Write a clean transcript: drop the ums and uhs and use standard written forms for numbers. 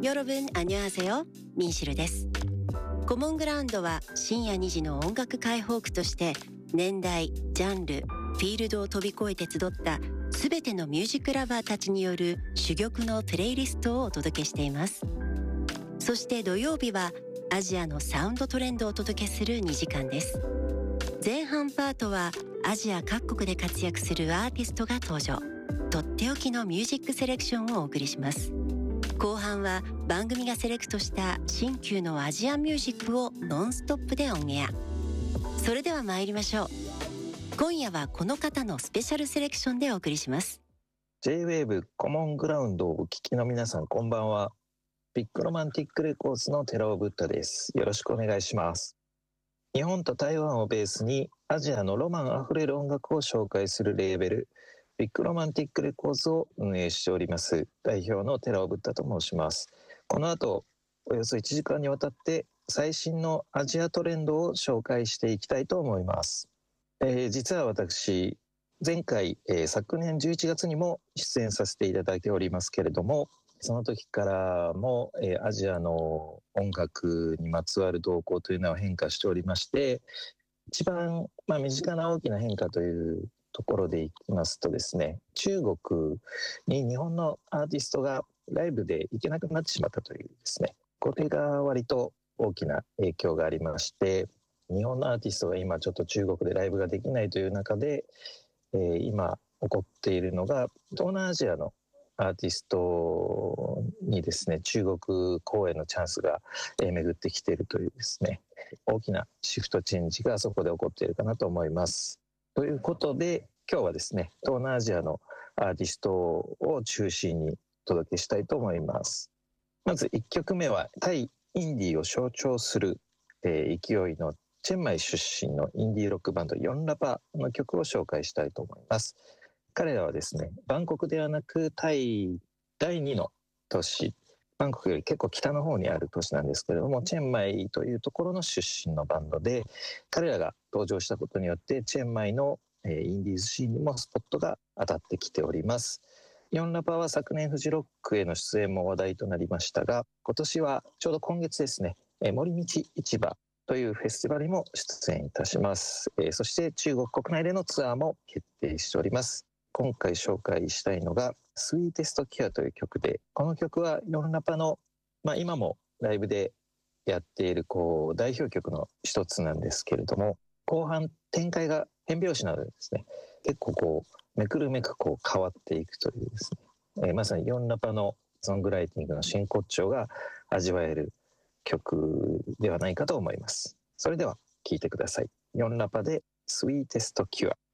여러분 안녕하세요. 민시ルです。コモングラウンドは深夜2時の音楽解放区として年代、ジャンル、フィールドを飛び越えて集ったすべてのミュージックラバーたちによる珠玉のプレイリストをお届けしています。そして土曜日はアジアのサウンドトレンドをお届けする2時間です。前半パートはアジア各国で活躍するアーティストが登場。とっておきのミュージックセレクションをお送りします。後半は番組がセレクトした新旧のアジアンミュージックをノンストップでオンエア。それでは参りましょう。今夜はこの方のスペシャルセレクションでお送りします。 J-WAVE コモングラウンドをお聞きの皆さん、こんばんは。ビッグロマンティックレコーズの寺尾ブッダです。よろしくお願いします。日本と台湾をベースにアジアのロマンあふれる音楽を紹介するレーベルビッグロマンティックレコーズを運営しております代表の寺尾ブッダと申します。この後およそ1時間にわたって最新のアジアトレンドを紹介していきたいと思います。実は私前回、昨年11月にも出演させていただいておりますけれども、その時からも、アジアの音楽にまつわる動向というのは変化しておりまして、一番、身近な大きな変化というところでいきますとですね、中国に日本のアーティストがライブで行けなくなってしまったというですね、これが割と大きな影響がありまして、日本のアーティストが今ちょっと中国でライブができないという中で、今起こっているのが東南アジアのアーティストにですね、中国公演のチャンスが巡ってきているというですね、大きなシフトチェンジがそこで起こっているかなと思います。ということで今日はですね、東南アジアのアーティストを中心にお届けしたいと思います。まず1曲目はタイインディーを象徴する、勢いのチェンマイ出身のインディーロックバンドヨンラパの曲を紹介したいと思います。彼らはですね、バンコクではなくタイ第2の都市、バンコクより結構北の方にある都市なんですけれども、チェンマイというところの出身のバンドで、彼らが登場したことによってチェンマイのインディーズシーンにもスポットが当たってきております。ヨンラパは昨年フジロックへの出演も話題となりましたが、今年はちょうど今月ですね、森道市場というフェスティバルにも出演いたします。そして中国国内でのツアーも決定しております。今回紹介したいのがスイーテストキュアという曲で、この曲はヨンラパの、今もライブでやっている代表曲の一つなんですけれども、後半展開が変拍子なのでですね、結構めくるめく変わっていくというですね、まさにヨンラパのソングライティングの真骨頂が味わえる曲ではないかと思います。それでは聴いてください。ヨンラパでスイーテストキュア。